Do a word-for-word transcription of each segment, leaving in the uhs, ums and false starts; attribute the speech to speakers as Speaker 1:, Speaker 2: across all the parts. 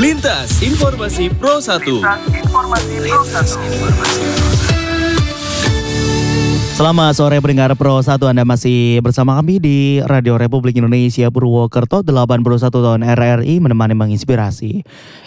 Speaker 1: Lintas Informasi Pro satu. Informasi Pro satu.
Speaker 2: Selamat sore pendengar Pro satu, Anda masih bersama kami di Radio Republik Indonesia Purwokerto delapan puluh satu tahun R R I menemani menginspirasi.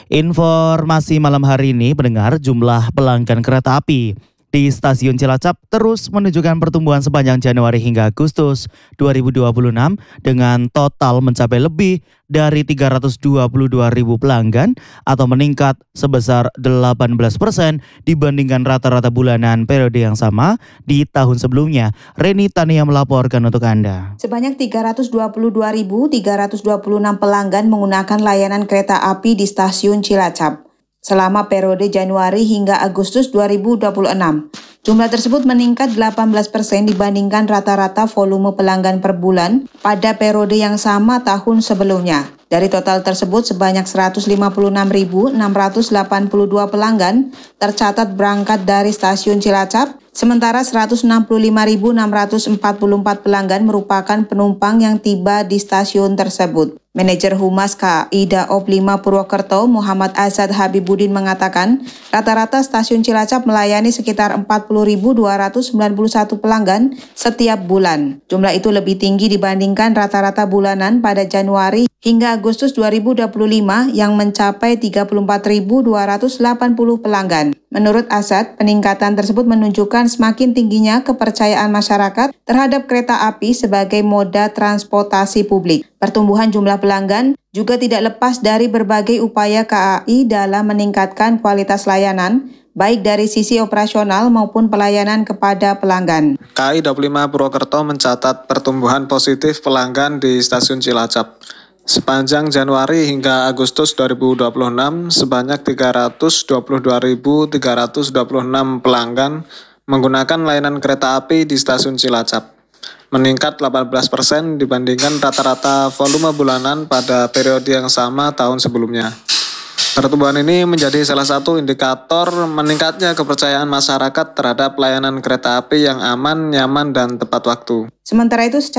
Speaker 2: Informasi malam hari ini pendengar, jumlah pelanggan kereta api di stasiun Cilacap terus menunjukkan pertumbuhan sepanjang Januari hingga Agustus dua ribu dua puluh enam dengan total mencapai lebih dari tiga ratus dua puluh dua ribu pelanggan atau meningkat sebesar delapan belas persen dibandingkan rata-rata bulanan periode yang sama di tahun sebelumnya. Reni Tania melaporkan untuk Anda.
Speaker 3: Sebanyak tiga ratus dua puluh dua ribu tiga ratus dua puluh enam pelanggan menggunakan layanan kereta api di stasiun Cilacap selama periode Januari hingga Agustus dua ribu dua puluh enam. Jumlah tersebut meningkat delapan belas persen dibandingkan rata-rata volume pelanggan per bulan pada periode yang sama tahun sebelumnya. Dari total tersebut, sebanyak seratus lima puluh enam ribu enam ratus delapan puluh dua pelanggan tercatat berangkat dari stasiun Cilacap, sementara seratus enam puluh lima ribu enam ratus empat puluh empat pelanggan merupakan penumpang yang tiba di stasiun tersebut. Manajer Humas K A I Daop lima Purwokerto, Muhammad Azad Habibudin mengatakan, rata-rata stasiun Cilacap melayani sekitar empat puluh ribu dua ratus sembilan puluh satu pelanggan setiap bulan. Jumlah itu lebih tinggi dibandingkan rata-rata bulanan pada Januari hingga Agustus dua ribu dua puluh lima yang mencapai tiga puluh empat ribu dua ratus delapan puluh pelanggan. Menurut Azad, peningkatan tersebut menunjukkan semakin tingginya kepercayaan masyarakat terhadap kereta api sebagai moda transportasi publik. Pertumbuhan jumlah pelanggan juga tidak lepas dari berbagai upaya K A I dalam meningkatkan kualitas layanan, baik dari sisi operasional maupun pelayanan kepada pelanggan.
Speaker 4: K A I Daop lima Purwokerto mencatat pertumbuhan positif pelanggan di stasiun Cilacap. Sepanjang Januari hingga Agustus dua ribu dua puluh enam, sebanyak tiga ratus dua puluh dua ribu tiga ratus dua puluh enam pelanggan menggunakan layanan kereta api di stasiun Cilacap, meningkat delapan belas persen dibandingkan rata-rata volume bulanan pada periode yang sama tahun sebelumnya. Pertumbuhan ini menjadi salah satu indikator meningkatnya kepercayaan masyarakat terhadap layanan kereta api yang aman, nyaman, dan tepat waktu.
Speaker 3: Sementara itu,